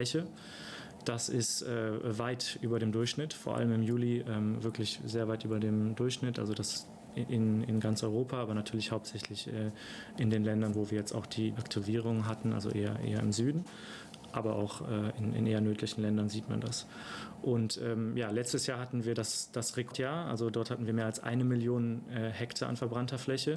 Fläche. Das ist weit über dem Durchschnitt, vor allem im Juli wirklich sehr weit über dem Durchschnitt. Also das in ganz Europa, aber natürlich hauptsächlich in den Ländern, wo wir jetzt auch die Aktivierung hatten, also eher im Süden. Aber auch in eher nördlichen Ländern sieht man das. Und letztes Jahr hatten wir das Rekordjahr, also dort hatten wir mehr als 1 Million Hektar an verbrannter Fläche.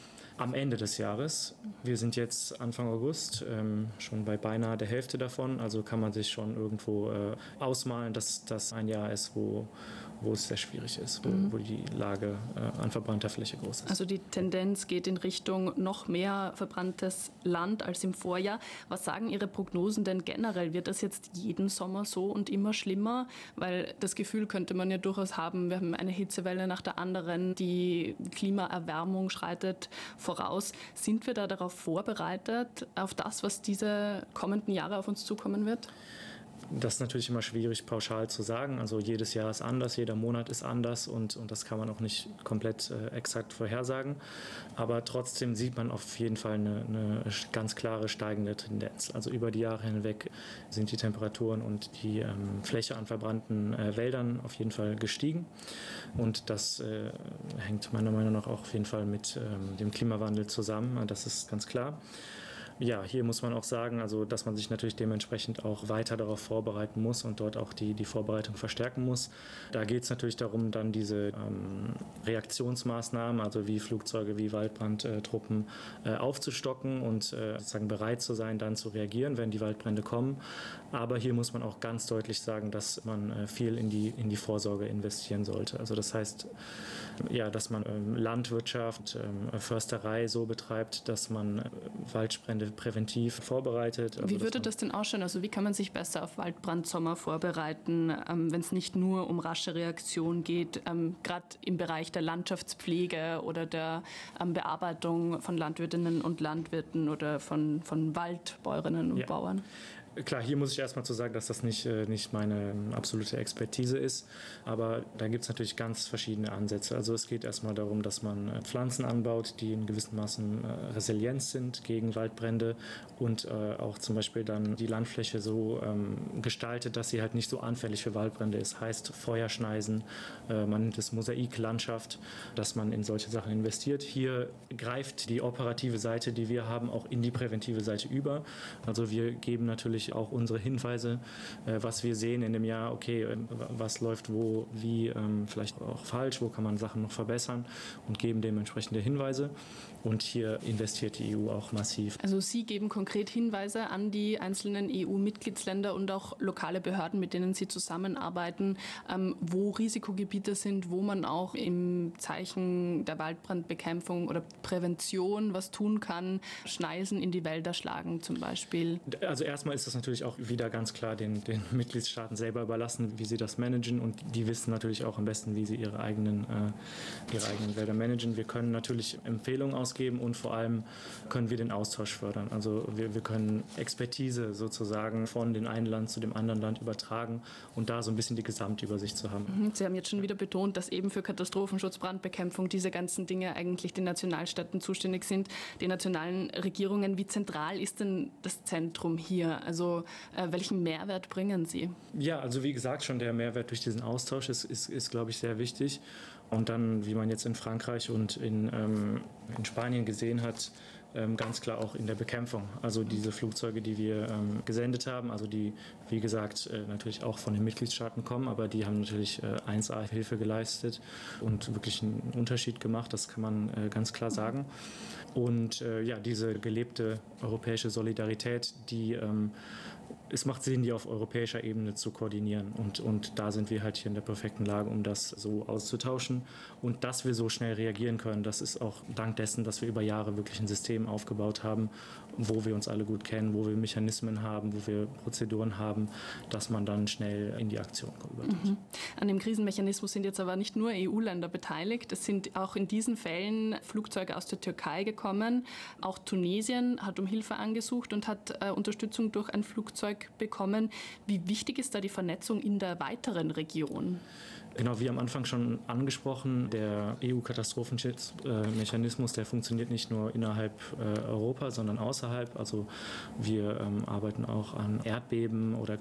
Am Ende des Jahres. Wir sind jetzt Anfang August, schon bei beinahe der Hälfte davon. Also kann man sich schon irgendwo ausmalen, dass das ein Jahr ist, wo es sehr schwierig ist, wo die Lage an verbrannter Fläche groß ist. Also die Tendenz geht in Richtung noch mehr verbranntes Land als im Vorjahr. Was sagen Ihre Prognosen denn generell? Wird das jetzt jeden Sommer so und immer schlimmer? Weil das Gefühl könnte man ja durchaus haben, wir haben eine Hitzewelle nach der anderen, die Klimaerwärmung schreitet voraus. Sind wir da darauf vorbereitet, auf das, was diese kommenden Jahre auf uns zukommen wird? Das ist natürlich immer schwierig pauschal zu sagen. Also jedes Jahr ist anders, jeder Monat ist anders und das kann man auch nicht komplett exakt vorhersagen. Aber trotzdem sieht man auf jeden Fall eine ganz klare steigende Tendenz. Also über die Jahre hinweg sind die Temperaturen und die Fläche an verbrannten Wäldern auf jeden Fall gestiegen. Und das hängt meiner Meinung nach auch auf jeden Fall mit dem Klimawandel zusammen. Das ist ganz klar. Ja, hier muss man auch sagen, also, dass man sich natürlich dementsprechend auch weiter darauf vorbereiten muss und dort auch die Vorbereitung verstärken muss. Da geht es natürlich darum, dann diese Reaktionsmaßnahmen, also wie Flugzeuge, wie Waldbrandtruppen aufzustocken und sozusagen bereit zu sein, dann zu reagieren, wenn die Waldbrände kommen. Aber hier muss man auch ganz deutlich sagen, dass man viel in die Vorsorge investieren sollte. Also das heißt, ja, dass man Landwirtschaft, Försterei so betreibt, dass man Waldbrände präventiv vorbereitet. Also wie würde das denn ausschauen? Also wie kann man sich besser auf Waldbrandsommer vorbereiten, wenn es nicht nur um rasche Reaktion geht, gerade im Bereich der Landschaftspflege oder der Bearbeitung von Landwirtinnen und Landwirten oder von Waldbäuerinnen und Bauern? Klar, hier muss ich erstmal zu sagen, dass das nicht meine absolute Expertise ist, aber da gibt es natürlich ganz verschiedene Ansätze. Also es geht erstmal darum, dass man Pflanzen anbaut, die in gewissem Maßen resilient sind gegen Waldbrände und auch zum Beispiel dann die Landfläche so gestaltet, dass sie halt nicht so anfällig für Waldbrände ist. Heißt Feuerschneisen, man nennt es Mosaiklandschaft, dass man in solche Sachen investiert. Hier greift die operative Seite, die wir haben, auch in die präventive Seite über. Also wir geben natürlich auch unsere Hinweise, was wir sehen in dem Jahr, okay, was läuft wo, wie, vielleicht auch falsch, wo kann man Sachen noch verbessern und geben dementsprechende Hinweise. Und hier investiert die EU auch massiv. Also Sie geben konkret Hinweise an die einzelnen EU-Mitgliedsländer und auch lokale Behörden, mit denen Sie zusammenarbeiten, wo Risikogebiete sind, wo man auch im Zeichen der Waldbrandbekämpfung oder Prävention was tun kann, Schneisen in die Wälder schlagen zum Beispiel. Also erstmal ist das natürlich auch wieder ganz klar den Mitgliedstaaten selber überlassen, wie sie das managen und die wissen natürlich auch am besten, wie sie ihre eigenen Wälder managen. Wir können natürlich Empfehlungen ausgeben und vor allem können wir den Austausch fördern. Also wir können Expertise sozusagen von dem einen Land zu dem anderen Land übertragen und da so ein bisschen die Gesamtübersicht zu haben. Sie haben jetzt schon wieder betont, dass eben für Katastrophenschutz, Brandbekämpfung diese ganzen Dinge eigentlich den Nationalstaaten zuständig sind, die nationalen Regierungen. Wie zentral ist denn das Zentrum hier? Also welchen Mehrwert bringen Sie? Ja, also wie gesagt, schon der Mehrwert durch diesen Austausch ist glaube ich, sehr wichtig. Und dann, wie man jetzt in Frankreich und in Spanien gesehen hat, ganz klar auch in der Bekämpfung. Also diese Flugzeuge, die wir gesendet haben, also die, wie gesagt, natürlich auch von den Mitgliedstaaten kommen, aber die haben natürlich 1A Hilfe geleistet und wirklich einen Unterschied gemacht, das kann man ganz klar sagen. Und diese gelebte europäische Solidarität, es macht Sinn, die auf europäischer Ebene zu koordinieren. Und da sind wir halt hier in der perfekten Lage, um das so auszutauschen. Und dass wir so schnell reagieren können, das ist auch dank dessen, dass wir über Jahre wirklich ein System aufgebaut haben, wo wir uns alle gut kennen, wo wir Mechanismen haben, wo wir Prozeduren haben, dass man dann schnell in die Aktion übergeht. An dem Krisenmechanismus sind jetzt aber nicht nur EU-Länder beteiligt. Es sind auch in diesen Fällen Flugzeuge aus der Türkei gekommen. Auch Tunesien hat um Hilfe angesucht und hat Unterstützung durch ein Flugzeug Feedback bekommen. Wie wichtig ist da die Vernetzung in der weiteren Region? Genau, wie am Anfang schon angesprochen, der EU-Katastrophenschutzmechanismus, der funktioniert nicht nur innerhalb Europas, sondern außerhalb. Also wir arbeiten auch an Erdbeben oder